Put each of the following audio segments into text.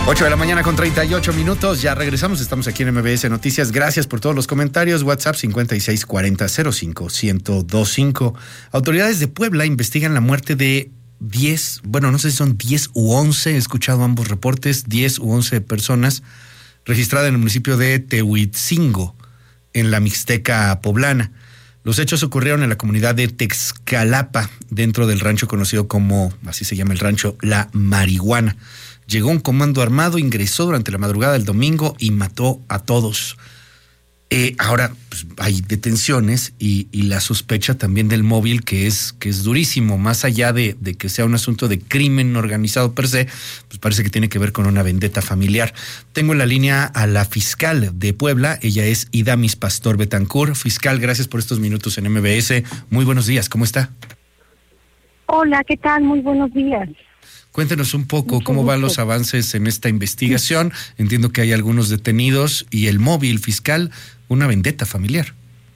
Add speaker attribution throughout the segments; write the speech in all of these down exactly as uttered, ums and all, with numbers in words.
Speaker 1: ocho de la mañana con treinta y ocho minutos, ya regresamos, estamos aquí en M B S Noticias, gracias por todos los comentarios, WhatsApp cincuenta y seis cuarenta cero cinco ciento veinticinco. Autoridades de Puebla investigan la muerte de diez, bueno, no sé si son diez u once, he escuchado ambos reportes, diez u once personas registradas en el municipio de Tehuitzingo, en la Mixteca poblana. Los hechos ocurrieron en la comunidad de Texcalapa, dentro del rancho conocido como, así se llama el rancho, La Marihuana. Llegó un comando armado, ingresó durante la madrugada del domingo y mató a todos. Eh, ahora pues, hay detenciones y, y la sospecha también del móvil, que es, que es durísimo, más allá de, de que sea un asunto de crimen organizado per se, pues parece que tiene que ver con una vendetta familiar. Tengo en la línea a la fiscal de Puebla, ella es Idamis Pastor Betancur. Fiscal, gracias por estos minutos en M B S. Muy buenos días, ¿cómo está?
Speaker 2: Hola, ¿qué tal? Muy buenos días.
Speaker 1: Cuéntenos un poco cómo van los avances en esta investigación. Entiendo que hay algunos detenidos y el móvil fiscal, una vendetta familiar.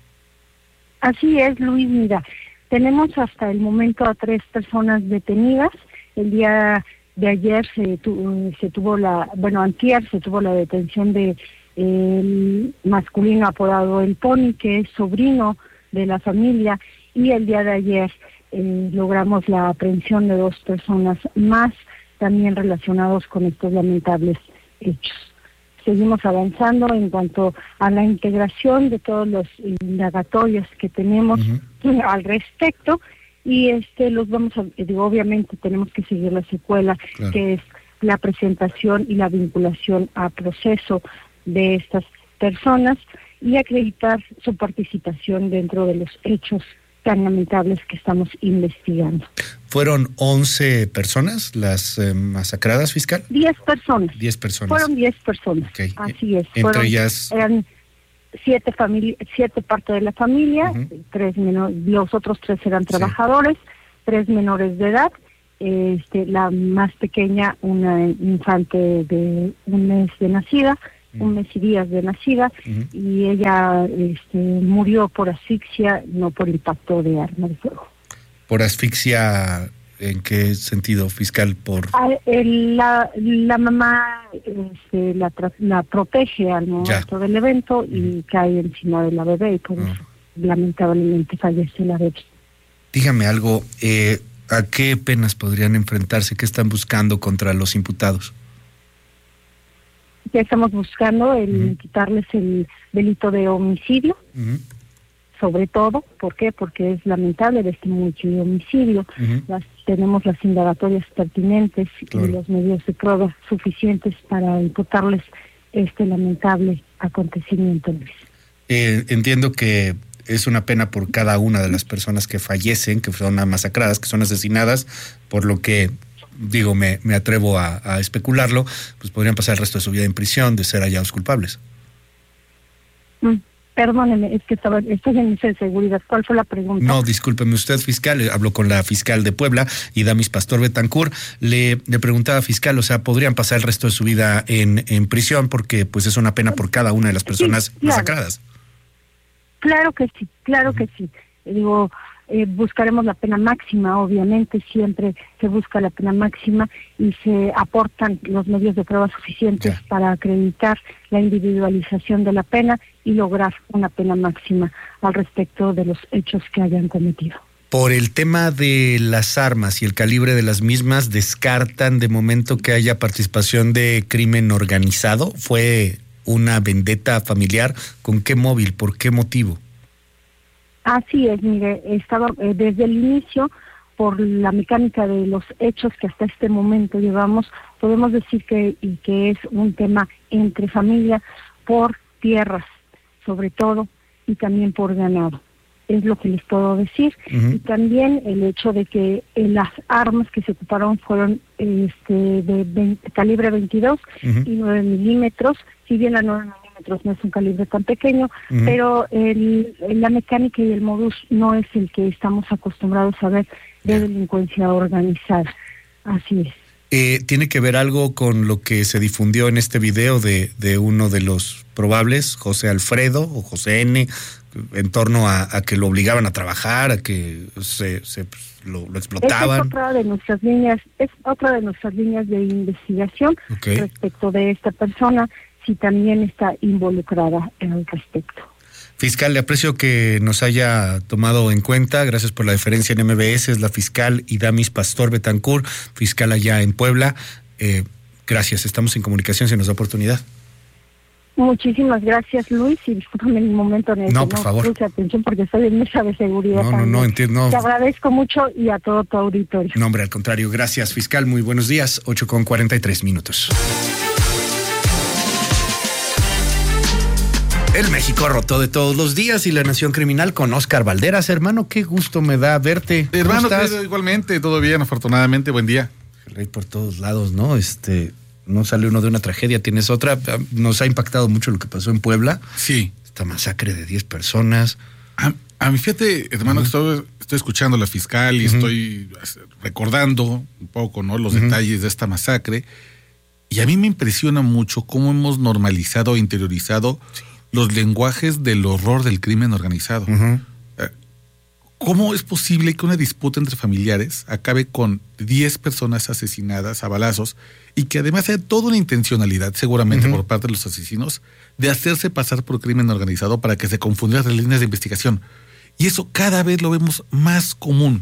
Speaker 2: Así es, Luis. Mira, tenemos hasta el momento a tres personas detenidas. El día de ayer se, tu, se tuvo la, bueno, antier se tuvo la detención de el masculino apodado El Pony, que es sobrino de la familia, y el día de ayer Eh, logramos la aprehensión de dos personas más, también relacionados con estos lamentables hechos. Seguimos avanzando en cuanto a la integración de todos los indagatorios que tenemos uh-huh. al respecto, y este los vamos a, digo, obviamente tenemos que seguir la secuela, claro, que es la presentación y la vinculación a proceso de estas personas y acreditar su participación dentro de los hechos tan lamentables que estamos investigando.
Speaker 1: ¿Fueron once personas las eh, masacradas, fiscal?
Speaker 2: diez personas.
Speaker 1: diez personas.
Speaker 2: Fueron diez personas,
Speaker 1: okay.
Speaker 2: Así es.
Speaker 1: Entre
Speaker 2: Fueron,
Speaker 1: ellas...
Speaker 2: Eran siete, famili- siete parte de la familia, uh-huh. tres menor- los otros tres eran trabajadores, sí. tres menores de edad, este, la más pequeña, una infante de un mes de nacida, un mes y días de nacida, uh-huh. y ella este, murió por asfixia, no por impacto de arma de fuego.
Speaker 1: ¿Por asfixia en qué sentido, fiscal? Por
Speaker 2: ah, el, la, la mamá este, la, la protege al momento ya. del evento uh-huh. y cae encima de la bebé, y por uh-huh. eso lamentablemente fallece la bebé.
Speaker 1: Dígame algo, eh, ¿a qué penas podrían enfrentarse? ¿Qué están buscando contra los imputados?
Speaker 2: Ya estamos buscando el uh-huh. quitarles el delito de homicidio, uh-huh. sobre todo, ¿por qué? Porque es lamentable de este multihomicidio. Uh-huh. Las, tenemos las indagatorias pertinentes claro. y los medios de prueba suficientes para imputarles este lamentable acontecimiento.
Speaker 1: Eh, entiendo que es una pena por cada una de las personas que fallecen, que son masacradas, que son asesinadas, por lo que... digo, me, me atrevo a, a especularlo, pues podrían pasar el resto de su vida en prisión de ser hallados culpables.
Speaker 2: Mm, perdóneme, es que estaba, estoy en esa seguridad. ¿Cuál fue la pregunta?
Speaker 1: No, discúlpeme usted, fiscal, hablo con la fiscal de Puebla, Idamis Pastor Betancur. Le, le preguntaba, fiscal, o sea, podrían pasar el resto de su vida en, en prisión porque pues es una pena por cada una de las personas sí, claro. masacradas.
Speaker 2: Claro que sí, claro uh-huh. que sí. Digo... Eh, buscaremos la pena máxima, obviamente siempre se busca la pena máxima y se aportan los medios de prueba suficientes yeah. para acreditar la individualización de la pena y lograr una pena máxima al respecto de los hechos que hayan cometido.
Speaker 1: Por el tema de las armas y el calibre de las mismas, ¿descartan de momento que haya participación de crimen organizado? ¿Fue una vendetta familiar? ¿Con qué móvil? ¿Por qué motivo?
Speaker 2: Así es, mire, estaba eh, desde el inicio, por la mecánica de los hechos que hasta este momento llevamos, podemos decir que, y que es un tema entre familia por tierras, sobre todo, y también por ganado. Es lo que les puedo decir. Uh-huh. Y también el hecho de que eh, las armas que se ocuparon fueron este, de veinte, calibre veintidós uh-huh. y nueve milímetros, si bien la nueve milímetros no es un calibre tan pequeño, uh-huh. pero el, la mecánica y el modus no es el que estamos acostumbrados a ver de yeah. delincuencia organizada. Así es.
Speaker 1: Eh, ¿Tiene que ver algo con lo que se difundió en este video de, de uno de los probables, José Alfredo o José N, en torno a, a que lo obligaban a trabajar, a que se, se pues, lo, lo explotaban.
Speaker 2: Esa es otra de nuestras líneas, es otra de nuestras líneas de investigación okay. respecto de esta persona, si también está involucrada en el respecto.
Speaker 1: Fiscal, le aprecio que nos haya tomado en cuenta. Gracias por la deferencia en M B S. Es la fiscal Idamis Pastor Betancourt, fiscal allá en Puebla. Eh, gracias, estamos en comunicación si nos da oportunidad.
Speaker 2: Muchísimas gracias, Luis, y discúlpame el momento en el
Speaker 1: no,
Speaker 2: que
Speaker 1: por
Speaker 2: no
Speaker 1: favor.
Speaker 2: puse atención porque estoy en mesa de seguridad.
Speaker 1: No, no, no, entiendo. No.
Speaker 2: Te agradezco mucho y a todo tu auditorio.
Speaker 1: No, hombre, al contrario. Gracias, fiscal. Muy buenos días. ocho con cuarenta y tres minutos. El México roto de todos los días y la Nación Criminal con Oscar Valderas. Hermano, qué gusto me da verte.
Speaker 3: Hermano, querido, igualmente, todo bien, afortunadamente, buen día.
Speaker 1: El rey por todos lados, ¿no? Este, no sale uno de una tragedia, tienes otra. Nos ha impactado mucho lo que pasó en Puebla.
Speaker 3: Sí.
Speaker 1: Esta masacre de diez personas.
Speaker 3: A, a mí, fíjate, hermano, uh-huh. que estoy, estoy escuchando a la fiscal y uh-huh. estoy recordando un poco, ¿no? Los uh-huh. detalles de esta masacre. Y a mí me impresiona mucho cómo hemos normalizado e interiorizado sí. los lenguajes del horror del crimen organizado. Uh-huh. ¿Cómo es posible que una disputa entre familiares acabe con diez personas asesinadas a balazos y que además haya toda una intencionalidad, seguramente uh-huh. por parte de los asesinos, de hacerse pasar por crimen organizado para que se confundieran las líneas de investigación? Y eso cada vez lo vemos más común.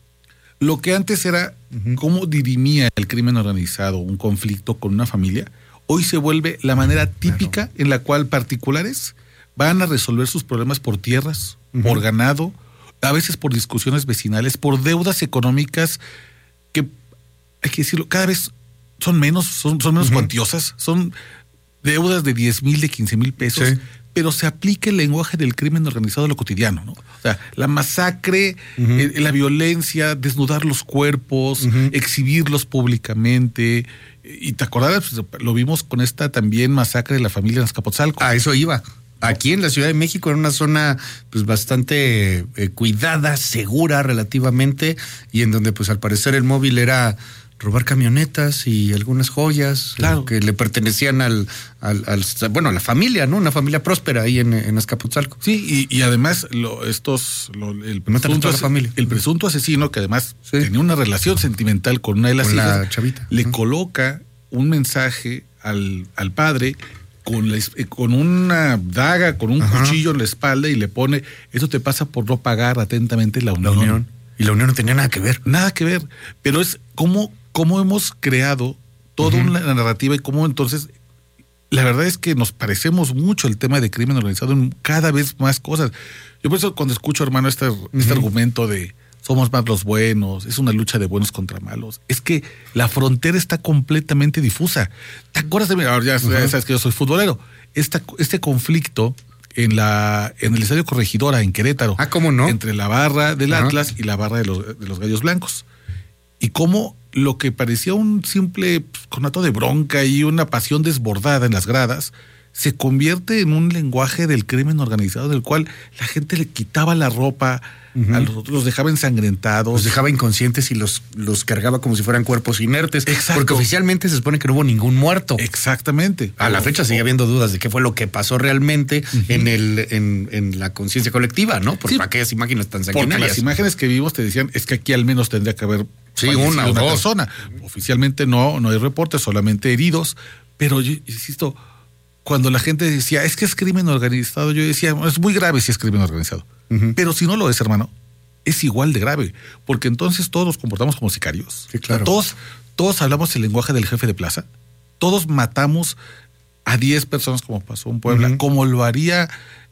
Speaker 3: Lo que antes era uh-huh. cómo dirimía el crimen organizado un conflicto con una familia, hoy se vuelve la manera típica claro. en la cual particulares van a resolver sus problemas por tierras, uh-huh. por ganado, a veces por discusiones vecinales, por deudas económicas que, hay que decirlo, cada vez son menos, son, son menos uh-huh. cuantiosas, son deudas de diez mil, de quince mil pesos, sí. pero se aplica el lenguaje del crimen organizado a lo cotidiano, ¿no? O sea, la masacre, uh-huh. eh, la violencia, desnudar los cuerpos, uh-huh. exhibirlos públicamente. Y te acordarás, pues, lo vimos con esta también masacre de la familia en Azcapotzalco.
Speaker 1: Ah, eso iba. Aquí en la Ciudad de México, en una zona pues bastante eh, cuidada, segura relativamente, y en donde pues al parecer el móvil era robar camionetas y algunas joyas claro. eh, que le pertenecían al, al, al, bueno, a la familia, ¿no? Una familia próspera ahí en, en Azcapotzalco.
Speaker 3: Sí, y, y además lo, estos, lo, el, presunto,
Speaker 1: la familia.
Speaker 3: el presunto asesino, que además sí. tenía una relación sentimental con una de las
Speaker 1: con
Speaker 3: hijas,
Speaker 1: la chavita.
Speaker 3: le
Speaker 1: uh-huh.
Speaker 3: coloca un mensaje al, al padre con, la, con una daga, con un uh-huh. cuchillo en la espalda y le pone, eso te pasa por no pagar atentamente la unión.
Speaker 1: La unión. Y la unión no tenía nada que ver.
Speaker 3: Nada que ver, pero es como cómo hemos creado toda uh-huh. una narrativa y cómo entonces, la verdad es que nos parecemos mucho el tema de crimen organizado en cada vez más cosas. Yo por eso cuando escucho, hermano, este, uh-huh. este argumento de somos más los buenos, es una lucha de buenos contra malos, es que la frontera está completamente difusa. ¿Te acuerdas de mí? Ahora ya, uh-huh. ya sabes que yo soy futbolero. Esta, este conflicto en la en el Estadio Corregidora, en Querétaro.
Speaker 1: Ah, ¿cómo no?
Speaker 3: Entre la barra del uh-huh. Atlas y la barra de los, de los Gallos Blancos. Y cómo lo que parecía un simple pues, conato de bronca y una pasión desbordada en las gradas, se convierte en un lenguaje del crimen organizado, del cual la gente le quitaba la ropa, uh-huh. a los otros los dejaba ensangrentados.
Speaker 1: Los dejaba inconscientes y los, los cargaba como si fueran cuerpos inertes.
Speaker 3: Exacto.
Speaker 1: Porque oficialmente se supone que no hubo ningún muerto.
Speaker 3: Exactamente.
Speaker 1: A la fecha sigue habiendo dudas de qué fue lo que pasó realmente uh-huh. en el en, en la conciencia colectiva, ¿no? Porque sí. aquellas imágenes tan sanguinarias.
Speaker 3: Porque las imágenes que vimos te decían, es que aquí al menos tendría que haber
Speaker 1: sí, una o
Speaker 3: una
Speaker 1: dos.
Speaker 3: persona. Oficialmente no, no hay reportes, solamente heridos. Pero yo insisto, cuando la gente decía, es que es crimen organizado, yo decía, es muy grave si es crimen organizado. Uh-huh. Pero si no lo es, hermano, es igual de grave. Porque entonces todos nos comportamos como sicarios.
Speaker 1: Sí, claro.
Speaker 3: O sea, todos, todos hablamos el lenguaje del jefe de plaza. Todos matamos a diez personas como pasó en Puebla, uh-huh. como lo haría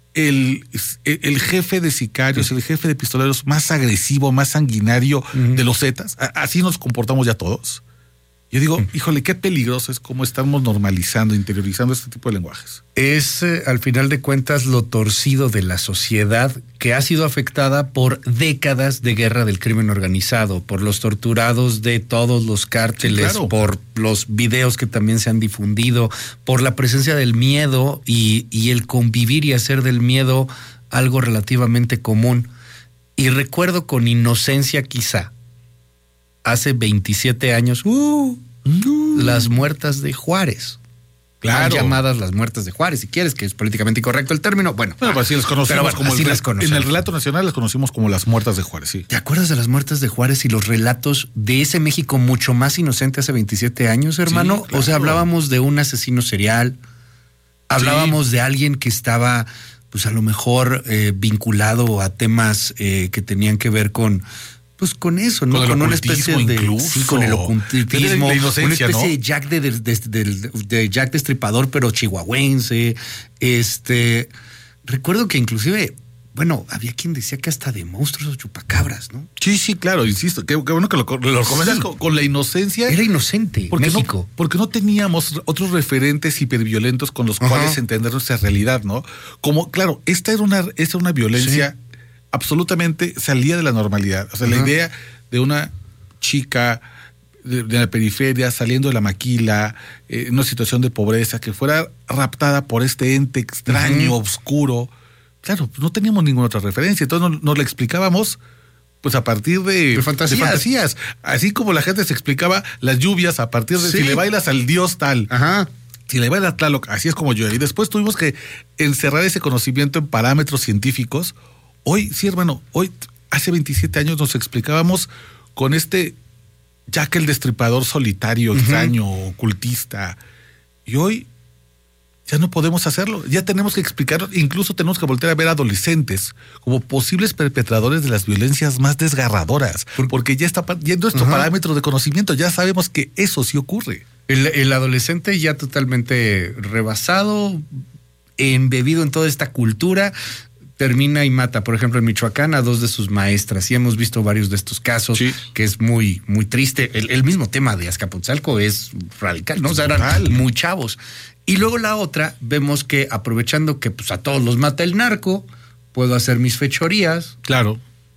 Speaker 3: el, el jefe de sicarios, uh-huh. el jefe de pistoleros más agresivo, más sanguinario uh-huh. de los Zetas. Así nos comportamos ya todos. Yo digo, híjole, qué peligroso es cómo estamos normalizando, interiorizando este tipo de lenguajes.
Speaker 1: Es, eh, al final de cuentas, lo torcido de la sociedad que ha sido afectada por décadas de guerra del crimen organizado, por los torturados de todos los cárteles, sí, claro. por los videos que también se han difundido, por la presencia del miedo y, y el convivir y hacer del miedo algo relativamente común. Y recuerdo con inocencia quizá, hace veintisiete años, uh, uh, las muertas de Juárez.
Speaker 3: Claro.
Speaker 1: llamadas las muertes de Juárez, si quieres, que es políticamente incorrecto el término. Bueno,
Speaker 3: bueno, pues así las conocemos
Speaker 1: pero bueno,
Speaker 3: como
Speaker 1: así
Speaker 3: el,
Speaker 1: las conocemos.
Speaker 3: En el relato nacional las conocimos como las muertas de Juárez, sí.
Speaker 1: ¿Te acuerdas de las muertes de Juárez y los relatos de ese México mucho más inocente hace veintisiete años, hermano?
Speaker 3: Sí, claro.
Speaker 1: O sea, hablábamos de un asesino serial, hablábamos sí. de alguien que estaba, pues a lo mejor eh, vinculado a temas eh, que tenían que ver con... Pues con eso, ¿no?
Speaker 3: Con,
Speaker 1: con una especie de...
Speaker 3: Incluso.
Speaker 1: Sí, con el ocultismo.
Speaker 3: La inocencia,
Speaker 1: una especie
Speaker 3: ¿no?
Speaker 1: de Jack de, de, de, de, de Jack Destripador, pero chihuahuense. Este... Recuerdo que inclusive... Bueno, había quien decía que hasta de monstruos o chupacabras, ¿no?
Speaker 3: Sí, sí, claro, insisto. Qué, qué bueno que lo, lo comentas sí. con, con la inocencia.
Speaker 1: Era inocente,
Speaker 3: porque
Speaker 1: México.
Speaker 3: No, porque no teníamos otros referentes hiperviolentos con los Ajá. cuales entender nuestra realidad, ¿no? Como, claro, esta era una, esta era una violencia... Sí. absolutamente salía de la normalidad. O sea, uh-huh. la idea de una chica de, de la periferia saliendo de la maquila, eh, en una situación de pobreza, que fuera raptada por este ente extraño, uh-huh. oscuro. Claro, pues no teníamos ninguna otra referencia. Entonces nos, nos la explicábamos pues a partir de,
Speaker 1: de, fantasías.
Speaker 3: de fantasías. Así como la gente se explicaba las lluvias a partir de sí. si le bailas al dios tal.
Speaker 1: Ajá.
Speaker 3: Si le bailas a Tlaloc, así es como yo. Y después tuvimos que encerrar ese conocimiento en parámetros científicos. Hoy, sí, hermano, hoy, hace veintisiete años nos explicábamos con este Jack el Destripador solitario, uh-huh. extraño, ocultista. Y hoy ya no podemos hacerlo. Ya tenemos que explicar, incluso tenemos que volver a ver adolescentes como posibles perpetradores de las violencias más desgarradoras. Porque ya está ya en nuestro uh-huh. parámetro de conocimiento, ya sabemos que eso sí ocurre.
Speaker 1: El, el adolescente ya totalmente rebasado, embebido en toda esta cultura, termina y mata, por ejemplo, en Michoacán a dos de sus maestras. Y hemos visto varios de estos casos, sí. que es muy, muy triste. El, el mismo tema de Azcapotzalco es radical, ¿no? O sea, eran muy chavos. Y luego la otra, vemos que aprovechando que pues a todos los mata el narco, puedo hacer mis fechorías.
Speaker 3: Claro.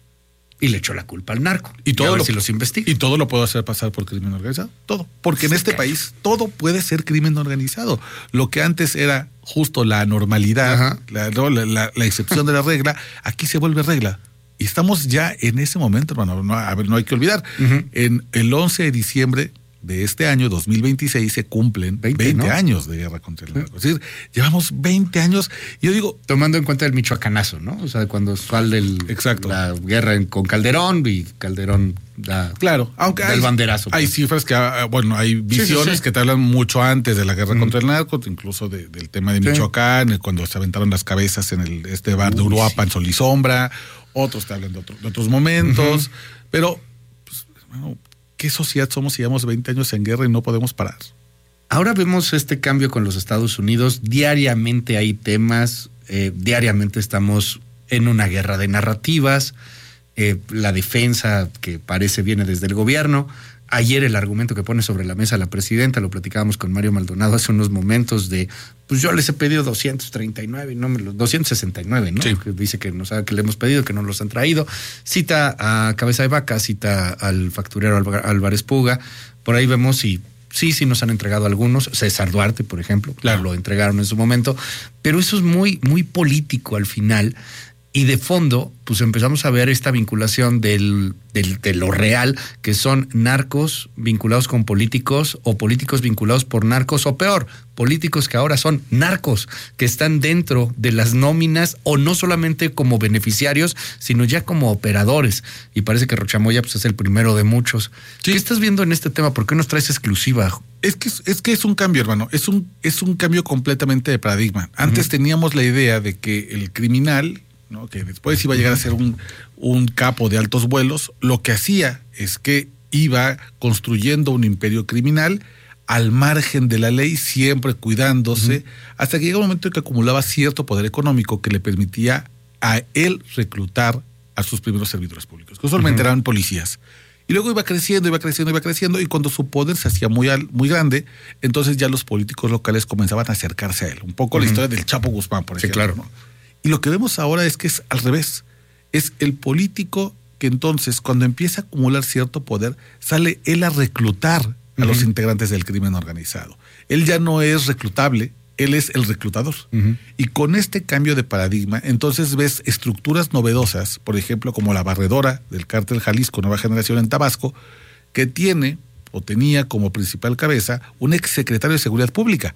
Speaker 1: Y le echó la culpa al narco.
Speaker 3: Y todo
Speaker 1: y a ver
Speaker 3: lo,
Speaker 1: si los investiga.
Speaker 3: Y todo lo puedo hacer pasar por crimen organizado. Todo. Porque sí, en este cae. país todo puede ser crimen organizado. Lo que antes era justo la normalidad, la, la, la, la excepción de la regla, aquí se vuelve regla. Y estamos ya en ese momento, hermano. No, a ver, no hay que olvidar. Uh-huh. En el once de diciembre de este año, dos mil veintiséis, se cumplen veinte, veinte ¿no? años de guerra contra el narco. Es decir, llevamos veinte años. Y yo digo...
Speaker 1: Tomando en cuenta el michoacanazo, ¿no? O sea, cuando sale el,
Speaker 3: Exacto.
Speaker 1: la guerra en, con Calderón y Calderón da,
Speaker 3: claro, aunque
Speaker 1: da
Speaker 3: hay,
Speaker 1: el banderazo.
Speaker 3: Hay
Speaker 1: pues.
Speaker 3: cifras que, bueno, hay visiones sí, sí, sí. que te hablan mucho antes de la guerra mm. contra el narco, incluso de, del tema de Michoacán, sí. cuando se aventaron las cabezas en el este bar Uy, de Uruapan, sí. Sol y Sombra. Otros te hablan de, otro, de otros momentos. Uh-huh. Pero, pues, bueno, ¿qué sociedad somos si llevamos veinte años en guerra y no podemos parar?
Speaker 1: Ahora vemos este cambio con los Estados Unidos. Diariamente hay temas, eh, diariamente estamos en una guerra de narrativas. Eh, la defensa que parece viene desde el gobierno. Ayer el argumento que pone sobre la mesa la presidenta, lo platicábamos con Mario Maldonado hace unos momentos de, pues yo les he pedido doscientos treinta y nueve, no me los, doscientos sesenta y nueve, ¿no? Sí. Que dice que nos que le hemos pedido, que no los han traído. Cita a Cabeza de Vaca, cita al facturero Álvarez Puga. Por ahí vemos si sí, sí nos han entregado algunos. César Duarte, por ejemplo, claro, lo entregaron en su momento. Pero eso es muy, muy político al final. Y de fondo, pues empezamos a ver esta vinculación del, del, de lo real, que son narcos vinculados con políticos o políticos vinculados por narcos o peor, políticos que ahora son narcos, que están dentro de las nóminas o no solamente como beneficiarios, sino ya como operadores. Y parece que Rochamoya pues, es el primero de muchos. Sí. ¿Qué estás viendo en este tema? ¿Por qué nos traes exclusiva?
Speaker 3: Es que es, que es un cambio, hermano. Es un, es un cambio completamente de paradigma. Antes uh-huh. teníamos la idea de que el criminal... ¿no? que después iba a llegar a ser un, un capo de altos vuelos, lo que hacía es que iba construyendo un imperio criminal al margen de la ley, siempre cuidándose, uh-huh. hasta que llega un momento en que acumulaba cierto poder económico que le permitía a él reclutar a sus primeros servidores públicos, que usualmente uh-huh. eran policías. Y luego iba creciendo, iba creciendo, iba creciendo, y cuando su poder se hacía muy, al, muy grande, entonces ya los políticos locales comenzaban a acercarse a él. Un poco uh-huh. la historia del Chapo Guzmán, por ejemplo.
Speaker 1: Sí, claro.
Speaker 3: ¿no? Y lo que vemos ahora es que es al revés. Es el político que entonces, cuando empieza a acumular cierto poder, sale él a reclutar a uh-huh. los integrantes del crimen organizado. Él ya no es reclutable, él es el reclutador. Uh-huh. Y con este cambio de paradigma, entonces ves estructuras novedosas, por ejemplo, como la barredora del Cártel Jalisco Nueva Generación en Tabasco, que tiene o tenía como principal cabeza un exsecretario de Seguridad Pública,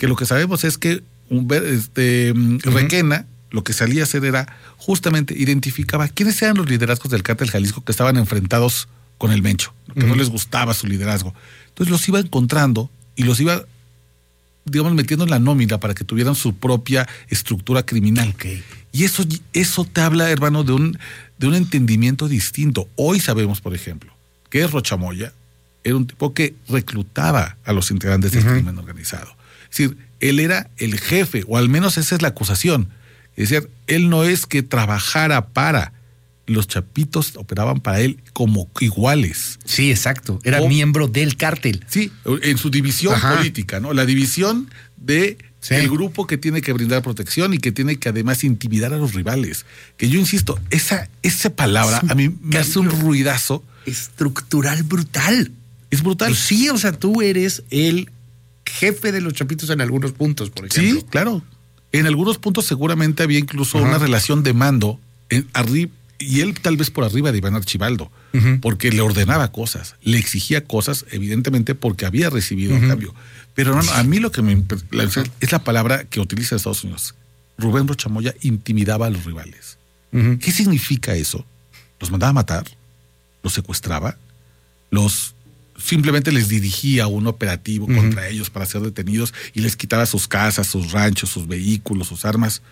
Speaker 3: que lo que sabemos es que este, uh-huh. Requena lo que salía a hacer era justamente identificaba quiénes eran los liderazgos del Cártel Jalisco que estaban enfrentados con el Mencho, que uh-huh. no les gustaba su liderazgo. Entonces los iba encontrando y los iba, digamos, metiendo en la nómina para que tuvieran su propia estructura criminal.
Speaker 1: Okay.
Speaker 3: Y eso, eso te habla, hermano, de un, de un entendimiento distinto. Hoy sabemos, por ejemplo, que Rochamoya era un tipo que reclutaba a los integrantes del uh-huh. crimen organizado. Es decir, él era el jefe, o al menos esa es la acusación. Es decir, él no es que trabajara para, los chapitos operaban para él como iguales.
Speaker 1: Sí, exacto. Era o, miembro del cártel.
Speaker 3: Sí, en su división Ajá. política, ¿no? La división de
Speaker 1: sí.
Speaker 3: el grupo que tiene que brindar protección y que tiene que además intimidar a los rivales. Que yo insisto, esa, esa palabra a mí me hace un ruidazo.
Speaker 1: Estructural brutal.
Speaker 3: Es brutal.
Speaker 1: Pues sí, o sea, tú eres el jefe de los chapitos en algunos puntos, por ejemplo.
Speaker 3: Sí, claro. En algunos puntos seguramente había incluso Ajá. una relación de mando en arriba, y él tal vez por arriba de Iván Archibaldo, uh-huh. porque le ordenaba cosas, le exigía cosas, evidentemente porque había recibido uh-huh. a cambio. Pero no, no, a mí lo que me la, es la palabra que utiliza Estados Unidos. Rubén Rochamoya intimidaba a los rivales. Uh-huh. ¿Qué significa eso? ¿Los mandaba a matar? ¿Los secuestraba? ¿Los simplemente les dirigía un operativo uh-huh. contra ellos para ser detenidos y les quitaba sus casas, sus ranchos, sus vehículos, sus armas?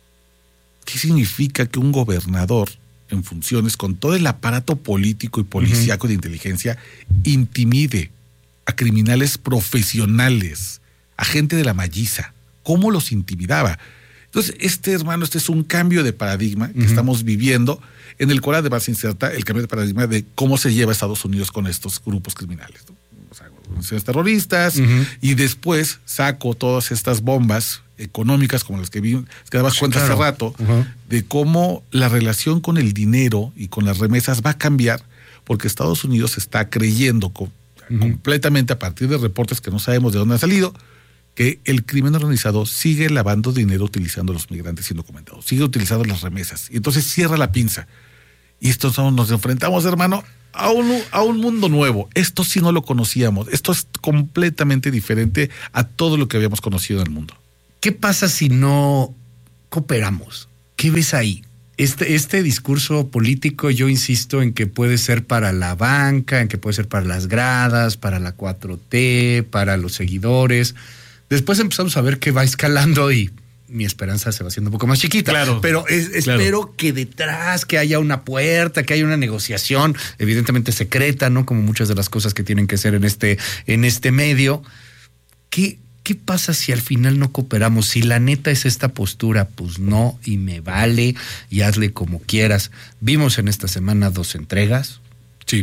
Speaker 3: ¿Qué significa que un gobernador en funciones con todo el aparato político y policíaco uh-huh. de inteligencia intimide a criminales profesionales, a gente de la malliza? ¿Cómo los intimidaba? Entonces, este hermano, este es un cambio de paradigma que uh-huh. estamos viviendo, en el cual además se inserta el cambio de paradigma de cómo se lleva Estados Unidos con estos grupos criminales, ¿no? O sea, organizaciones terroristas, uh-huh. y después saco todas estas bombas económicas como las que vi, que dabas sí, cuenta claro. hace rato, uh-huh. de cómo la relación con el dinero y con las remesas va a cambiar, porque Estados Unidos está creyendo con, uh-huh. completamente, a partir de reportes que no sabemos de dónde han salido, que el crimen organizado sigue lavando dinero utilizando a los migrantes indocumentados, sigue utilizando las remesas, y entonces cierra la pinza. Y esto nos enfrentamos, hermano, a un, a un mundo nuevo. Esto sí no lo conocíamos, esto es completamente diferente a todo lo que habíamos conocido en el mundo.
Speaker 1: ¿Qué pasa si no cooperamos? ¿Qué ves ahí? Este, este discurso político, yo insisto en que puede ser para la banca, en que puede ser para las gradas, para la cuatro T, para los seguidores. Después empezamos a ver que va escalando y mi esperanza se va haciendo un poco más chiquita. Claro. Pero es, espero claro. que detrás, que haya una puerta, que haya una negociación, evidentemente secreta, ¿no? Como muchas de las cosas que tienen que ser en este, en este medio. ¿Qué, ¿Qué pasa si al final no cooperamos? Si la neta es esta postura, pues no, y me vale, y hazle como quieras. Vimos en esta semana dos entregas.
Speaker 3: Sí.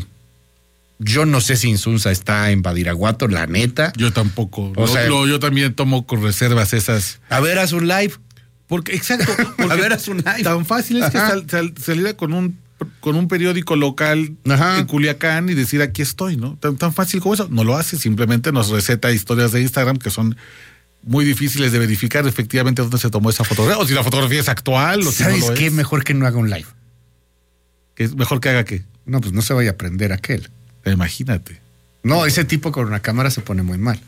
Speaker 1: Yo no sé si Insunza está en Badiraguato, la neta.
Speaker 3: Yo tampoco.
Speaker 1: O
Speaker 3: lo,
Speaker 1: sea,
Speaker 3: lo, yo también tomo con reservas esas.
Speaker 1: A ver, haz un live.
Speaker 3: Porque, exacto. Porque
Speaker 1: a ver, haz un live.
Speaker 3: Tan fácil es Ajá. que sal, sal, saliera con un, con un periódico local Ajá. en Culiacán y decir aquí estoy, ¿no? Tan, tan fácil como eso. No lo hace, simplemente nos receta historias de Instagram que son muy difíciles de verificar efectivamente dónde se tomó esa fotografía, o si la fotografía es actual, o si no lo es.
Speaker 1: ¿Sabes qué? Mejor que no haga un live.
Speaker 3: ¿Qué es mejor que haga qué?
Speaker 1: No, pues no se vaya a prender aquel.
Speaker 3: Imagínate.
Speaker 1: No, ese tipo con una cámara se pone muy mal.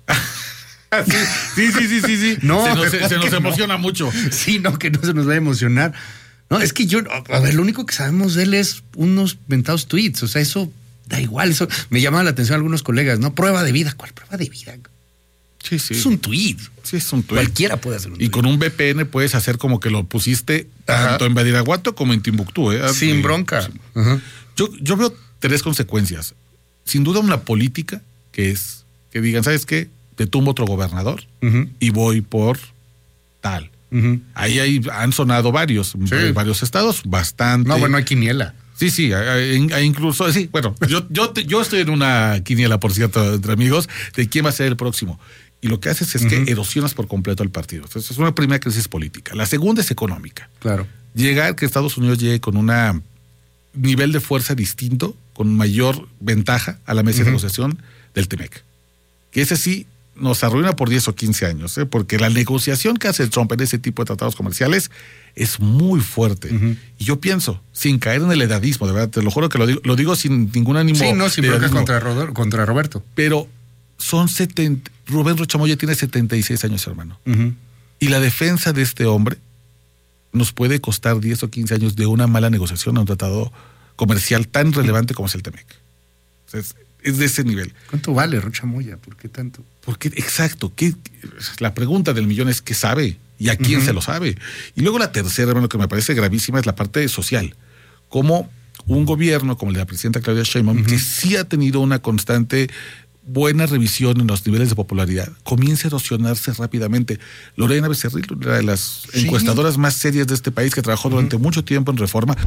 Speaker 3: sí, sí, sí, sí, sí.
Speaker 1: No,
Speaker 3: se nos, se, se nos emociona
Speaker 1: no.
Speaker 3: mucho.
Speaker 1: Sí, no, que no se nos vaya a emocionar. No, es que yo, a ver, lo único que sabemos de él es unos ventados tweets. O sea, eso da igual. Eso me llama la atención a algunos colegas, ¿no? Prueba de vida. ¿Cuál prueba de vida?
Speaker 3: Sí, sí.
Speaker 1: Es un tweet.
Speaker 3: Sí, es un tweet.
Speaker 1: Cualquiera puede hacer un tweet.
Speaker 3: Y con un V P N puedes hacer como que lo pusiste Ajá. tanto en Badiraguato como en Timbuktu, ¿eh?
Speaker 1: Sin bronca. Ajá.
Speaker 3: Yo, yo veo tres consecuencias. Sin duda una política, que es que digan, ¿sabes qué? Te tumbo otro gobernador uh-huh. y voy por tal. Uh-huh. Ahí hay, han sonado varios, sí. varios estados, bastante.
Speaker 1: No, bueno, hay quiniela.
Speaker 3: Sí, sí, hay, hay incluso, sí, bueno, yo, yo, yo estoy en una quiniela, por cierto, entre amigos, de quién va a ser el próximo. Y lo que haces es uh-huh. que erosionas por completo al partido. Entonces, es una primera crisis política. La segunda es económica.
Speaker 1: Claro.
Speaker 3: Llegar, que Estados Unidos llegue con un nivel de fuerza distinto, con mayor ventaja a la mesa uh-huh. de negociación del T-MEC. Que ese sí nos arruina por diez o quince años, ¿eh? Porque la negociación que hace Trump en ese tipo de tratados comerciales es muy fuerte. Uh-huh. Y yo pienso, sin caer en el edadismo, de verdad, te lo juro que lo digo, lo digo sin ningún ánimo.
Speaker 1: Sí, no, sin bronca contra, contra Roberto.
Speaker 3: Pero son setenta, Rubén Rocha Moya tiene setenta y seis años, hermano.
Speaker 1: Uh-huh.
Speaker 3: Y la defensa de este hombre nos puede costar diez o quince años de una mala negociación a un tratado comercial tan relevante como es el T-M E C. O sea, es, es de ese nivel.
Speaker 1: ¿Cuánto vale Rocha Moya? ¿Por qué tanto?
Speaker 3: Porque, exacto, ¿qué, la pregunta del millón es ¿qué sabe? ¿Y a quién uh-huh. se lo sabe? Y luego la tercera, hermano, que me parece gravísima es la parte social. Como un gobierno como el de la presidenta Claudia Sheinbaum, uh-huh. que sí ha tenido una constante buena revisión en los niveles de popularidad, comienza a erosionarse rápidamente. Lorena Becerril, una de las sí. encuestadoras más serias de este país, que trabajó durante uh-huh. mucho tiempo en Reforma.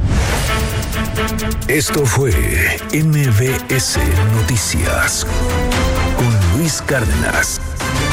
Speaker 4: Esto fue M V S Noticias con Luis Cárdenas.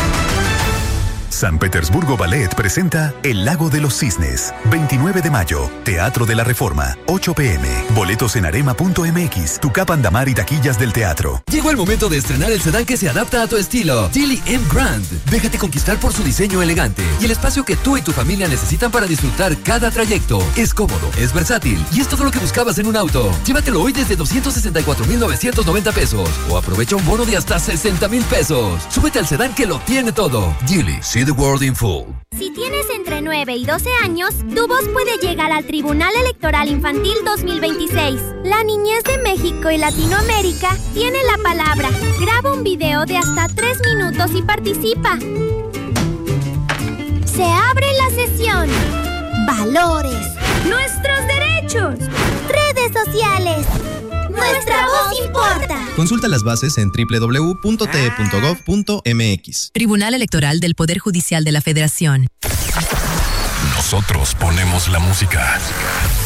Speaker 4: San Petersburgo Ballet presenta El Lago de los Cisnes, veintinueve de mayo, Teatro de la Reforma, ocho pm, boletos en arema punto m x, Tucap Andamar y taquillas del teatro.
Speaker 5: Llegó el momento de estrenar el sedán que se adapta a tu estilo, Geely M Grand. Déjate conquistar por su diseño elegante y el espacio que tú y tu familia necesitan para disfrutar cada trayecto. Es cómodo, es versátil y es todo lo que buscabas en un auto. Llévatelo hoy desde doscientos sesenta y cuatro mil novecientos noventa pesos o aprovecha un bono de hasta sesenta mil pesos. Súbete al sedán que lo tiene todo. Geely, see the world in full.
Speaker 6: Si tienes entre nueve y doce años, tu voz puede llegar al Tribunal Electoral Infantil dos mil veintiséis. La niñez de México y Latinoamérica tiene la palabra. Graba un video de hasta tres minutos y participa. Se abre la sesión. Valores. Nuestros derechos. Redes sociales. Nuestra voz importa.
Speaker 7: Consulta las bases en doble u doble u doble u punto t e punto gov punto m x.
Speaker 8: Tribunal Electoral del Poder Judicial de la Federación.
Speaker 4: Nosotros ponemos la música.